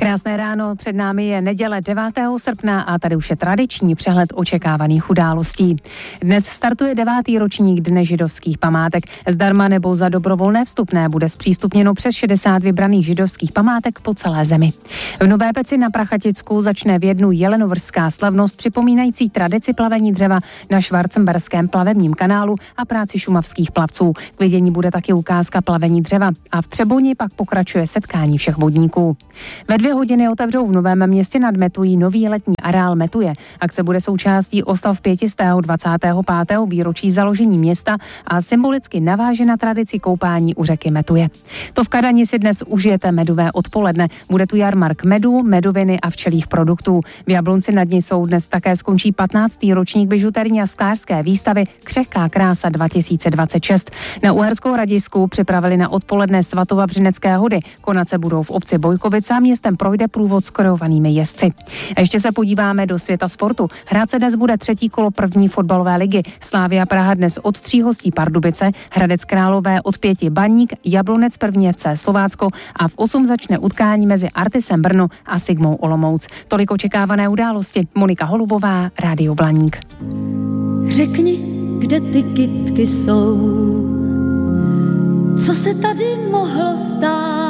Krásné ráno, před námi je neděle 9. srpna a tady už je tradiční přehled očekávaných událostí. Dnes startuje 9. ročník Dne židovských památek. Zdarma nebo za dobrovolné vstupné bude zpřístupněno přes 60 vybraných židovských památek po celé zemi. V Nové Peci na Prachaticku začne v 1 jelenovršská slavnost připomínající tradici plavení dřeva na Schwarzenberském plavebním kanálu a práci šumavských plavců. K vidění bude taky ukázka plavení dřeva a v Třeboni pak pokračuje setkání všech vodníků. Ve 2 hodiny otevřou v Novém Městě nad Metují nový letní areál Metuje. Akce bude součástí oslav 525. výročí založení města a symbolicky naváže na tradici koupání u řeky Metuje. To v Kadani si dnes užijete medové odpoledne. Bude tu jarmark medu, medoviny a včelích produktů. V Jablonci nad Nisou dnes také skončí 15. ročník bižuterní a sklářské výstavy Křehká krása 2026. Na Uherskou Radisku připravili na odpoledne Svatovavřinecké hody. Konat se budou v obci Bojkovice a městem projde průvod s korejovanými jezdci. A ještě se podíváme do světa sportu. Hrát se dnes bude 3. kolo první fotbalové ligy. Slavia Praha dnes od 3 hostí Pardubice, Hradec Králové od 5 Baník, Jablonec první FC Slovácko a v 8 začne utkání mezi Artisem Brno a Sigmou Olomouc. Tolik očekávané události. Monika Holubová, Rádio Blaník. Řekni, kde ty kytky jsou, co se tady mohlo stát?